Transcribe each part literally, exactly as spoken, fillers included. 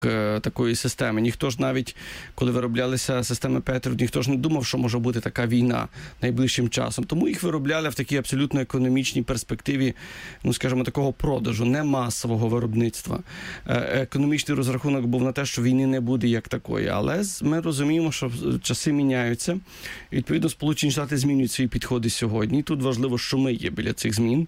такої системи. Ніхто ж навіть, коли вироблялися системи Петріот, ніхто ж не думав, що може бути така війна найближчим часом. Тому їх виробляли в такій абсолютно економічній перспективі, ну, скажімо, такого продажу, не масового виробництва. Економічний розрахунок був на те, що війни не буде як такої. Але ми розуміємо, що часи міняються. І, відповідно, Сполучені Штати змінюють свої підходи сьогодні. І тут важливо, що ми є біля цих змін.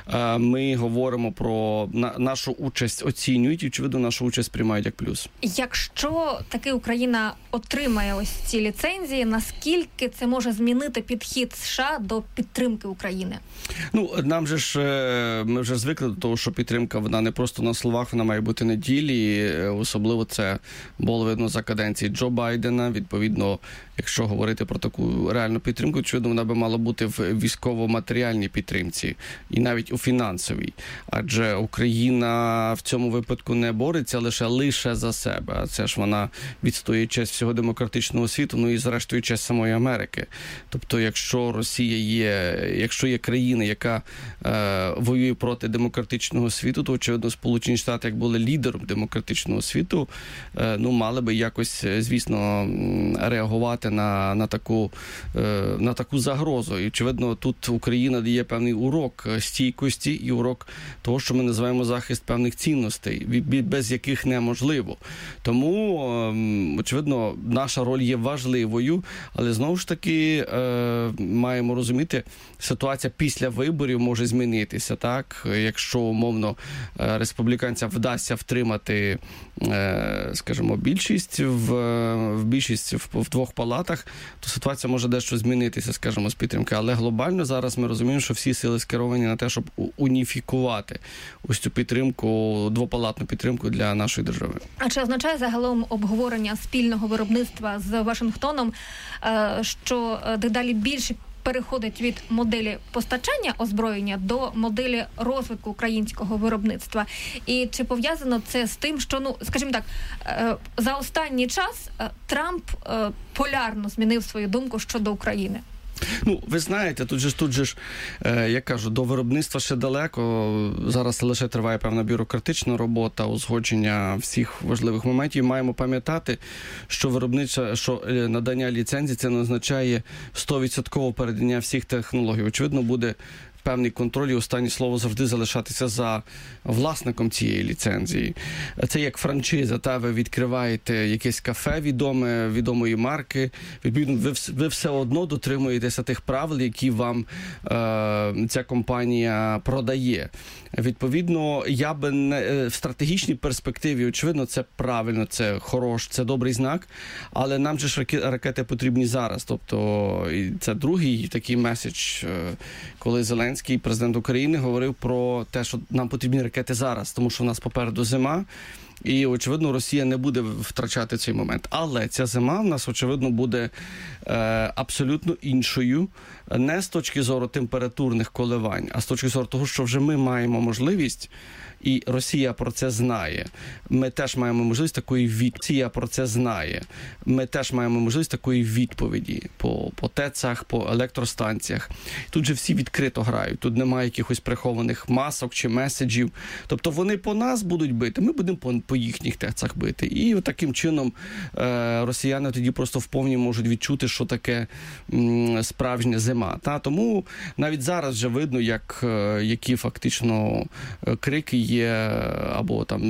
Ми говоримо про нашу участь, оцінюють, і, очевидно, нашу участь приймають як плюс. Якщо таки Україна отримає ось ці ліцензії, наскільки це може змінити підхід США до підтримки України? Ну, нам же ж, ми вже звикли до того, що підтримка, вона не просто на словах, вона має бути на ділі. Особливо це було видно за каденції Джо Байдена. Відповідно, якщо говорити про таку реальну підтримку, очевидно, вона би мала бути в військово-матеріальній підтримці і навіть у фінансовій. Адже Україна в цьому випадку не бореться лише лише за себе. А це ж вона відстоює честь всього демократичного світу, ну і зрештою честь самої Америки. Тобто, якщо Росія є, якщо є країна, яка е, воює проти демократичного світу, то, очевидно, Сполучені Штати, як були лідером демократичного світу, е, ну, мали би якось, звісно, реагувати на, на, таку, е, на таку загрозу. І, очевидно, тут Україна дає певний урок стійкості і урок того, що ми називаємо захист певних цінностей, без яких неможливо. Тому, очевидно, наша роль є важливою, але, знову ж таки, е, маємо розуміти, ситуація після виборів може змінитися, так? Якщо, умовно, республіканцям вдасться втримати, е, скажімо, більшість в, в більшість в, в двох палатах, то ситуація може дещо змінитися, скажімо, з підтримки. Але глобально зараз ми розуміємо, що всі сили скеровані на те, щоб уніфікувати ось цю підтримку, двопалатну підтримку для нашої держави. А чи означає загалом обговорення спільного виробництва з Вашингтоном, що дедалі більше переходить від моделі постачання озброєння до моделі розвитку українського виробництва? І чи пов'язано це з тим, що, ну, скажімо так, за останній час Трамп полярно змінив свою думку щодо України? Ну, ви знаєте, тут же ж, тут же ж, е, я кажу, до виробництва ще далеко. Зараз лише триває певна бюрократична робота, узгодження всіх важливих моментів. Маємо пам'ятати, що виробнича, що надання ліцензії, це не означає сто відсотків передання всіх технологій. Очевидно, буде певний контроль і останнє слово завжди залишатися за власником цієї ліцензії. Це як франшиза, та ви відкриваєте якесь кафе відоме, відомої марки, відповідно, ви, ви все одно дотримуєтеся тих правил, які вам е, ця компанія продає. Відповідно, я би не, в стратегічній перспективі, очевидно, це правильно, це хорош, це добрий знак, але нам же ж ракети потрібні зараз. Тобто, це другий такий меседж, коли Зеленський, президент України, говорив про те, що нам потрібні ракети зараз, тому що в нас попереду зима, і, очевидно, Росія не буде втрачати цей момент. Але ця зима в нас, очевидно, буде е, абсолютно іншою, не з точки зору температурних коливань, а з точки зору того, що вже ми маємо можливість, і Росія про це знає. Ми теж маємо можливість такої відповіді. Росія про це знає. Ми теж маємо можливість такої відповіді по, по ТЕЦах, по електростанціях. Тут же всі відкрито грають. Тут немає якихось прихованих масок чи меседжів. Тобто вони по нас будуть бити, ми будемо по, по їхніх ТЕЦах бити. І таким чином е, росіяни тоді просто вповні можуть відчути, що таке м, справжня зима. Та? Тому навіть зараз вже видно, як, е, які фактично е, крики є, або там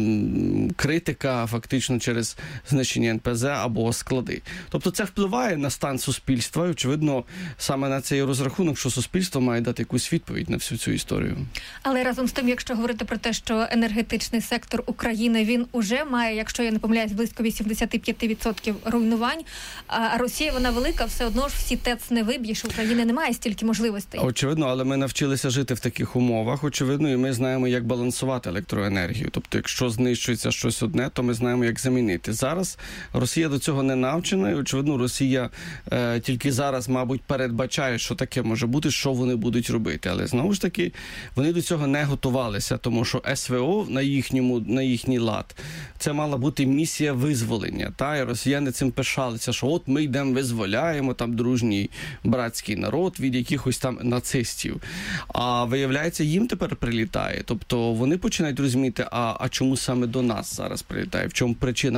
критика фактично через знищення ен пе зе або склади. Тобто це впливає на стан суспільства, і, очевидно, саме на цей розрахунок, що суспільство має дати якусь відповідь на всю цю історію. Але разом з тим, якщо говорити про те, що енергетичний сектор України, він уже має, якщо я не помиляюсь, близько вісімдесят п'ять відсотків руйнувань, а Росія, вона велика, все одно ж всі ТЕЦ не виб'єш, України немає стільки можливостей. Очевидно, але ми навчилися жити в таких умовах, очевидно, і ми знаємо, як балансувати електроенергію. Тобто, якщо знищується щось одне, то ми знаємо, як замінити. Зараз Росія до цього не навчена, і, очевидно, Росія е, тільки зараз, мабуть, передбачає, що таке може бути, що вони будуть робити. Але, знову ж таки, вони до цього не готувалися, тому що ес ве о на їхньому, на їхній лад, це мала бути місія визволення. Та? І росіяни цим пишалися, що от ми йдемо, визволяємо там дружній братський народ від якихось там нацистів. А виявляється, їм тепер прилітає. Тобто вони починають розуміти, а, а чому саме до нас зараз прилітає, в чому причина